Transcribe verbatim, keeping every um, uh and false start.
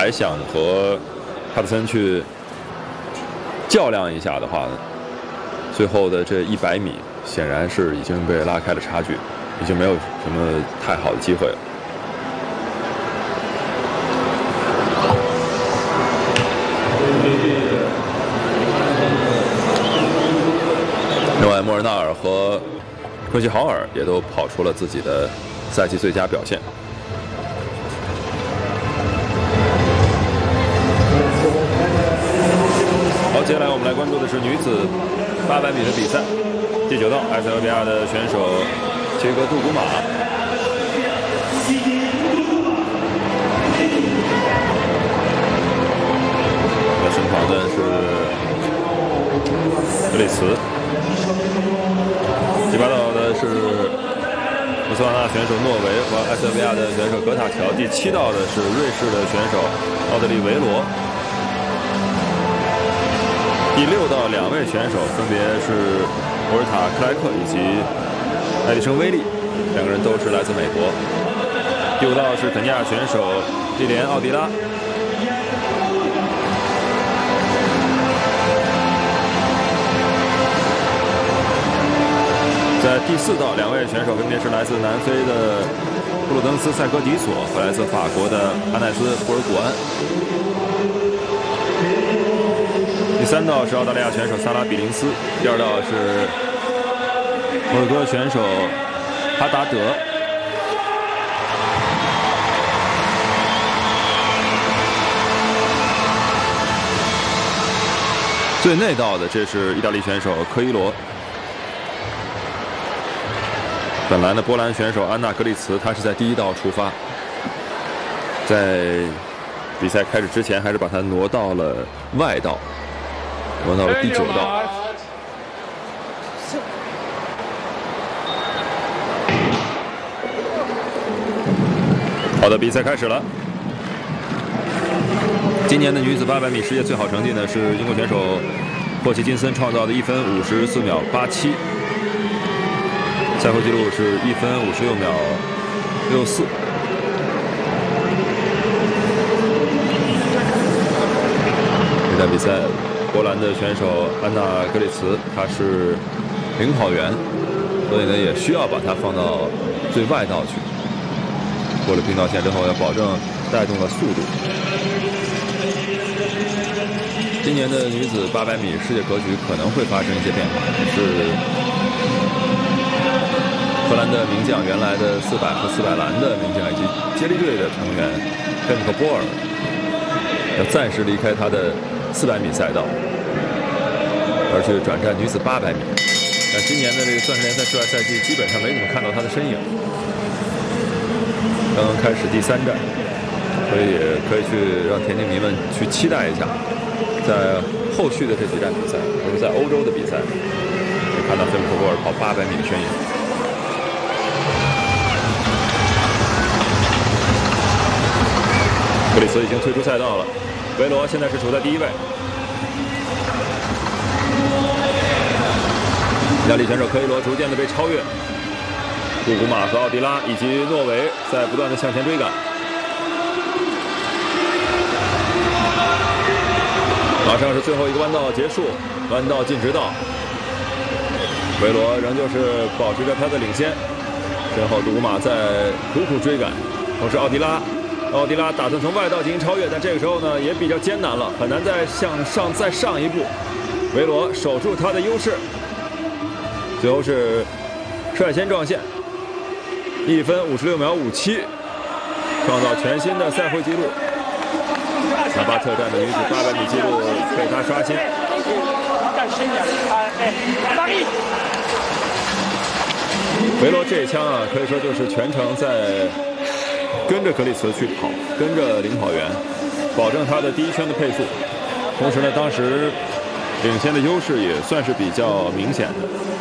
还想和帕特森去较量一下的话呢，最后的这一百米显然是已经被拉开了差距，已经没有什么太好的机会了。另外，莫尔纳尔和昆西豪尔也都跑出了自己的赛季最佳表现。好，接下来我们来关注的是女子八百米的比赛。第九道，埃塞俄比亚的选手切格杜古马。在身旁的是格里茨。第八道的是博茨瓦纳选手诺维和埃塞俄比亚的选手格塔乔。第七道的是瑞士的选手奥德利维罗。第六道两位选手分别是博尔塔克莱克以及艾迪生威利，两个人都是来自美国。第五道是肯尼亚选手莉莲奥迪拉。在第四道，两位选手分别是来自南非的布鲁登斯塞科迪索和来自法国的阿奈斯布尔古安。第三道是澳大利亚选手萨拉比林斯，第二道是摩洛哥选手哈达德。最内道的这是意大利选手科伊罗。本来呢，波兰选手安娜格里茨，她是在第一道出发，在比赛开始之前，还是把她挪到了外道，挪到了第九道。好的，比赛开始了。今年的女子八百米世界最好成绩呢，是英国选手霍奇金森创造的一分五十四秒八七。赛后纪录是一分五十六秒六四。这场比赛，波兰的选手安娜格里茨，她是领跑员，所以呢也需要把她放到最外道去。过了并道线之后，要保证带动了速度。今年的女子八百米世界格局可能会发生一些变化，是荷兰的名将，原来的四百和四百栏的名将以及接力队的成员芬克波尔要暂时离开他的四百米赛道，而去转战女子八百米。但今年的这个钻石联赛室外赛季基本上没怎么看到他的身影，刚刚开始第三站，所以也可以去让田径迷们去期待一下，在后续的这几站比赛，比如在欧洲的比赛，可以看到芬克波尔跑八百米的身影。格里茨已经退出赛道了，维罗现在是处在第一位。意大利选手科伊罗逐渐的被超越，杜古马和奥迪拉以及诺维在不断的向前追赶。马上是最后一个弯道结束，弯道进直道，维罗仍旧是保持着他的领先，身后杜古马在苦苦追赶，同时奥迪拉。奥迪拉打算从外道进行超越，但这个时候呢也比较艰难了，很难再向上再上一步。维罗守住他的优势，最后是率先撞线，一分五十六秒五七，创造全新的赛会纪录。纳巴特站的女子八百米纪录被他刷新。维罗这一枪啊，可以说就是全程在跟着格里茨去跑，跟着领跑员，保证他的第一圈的配速。同时呢，当时领先的优势也算是比较明显的。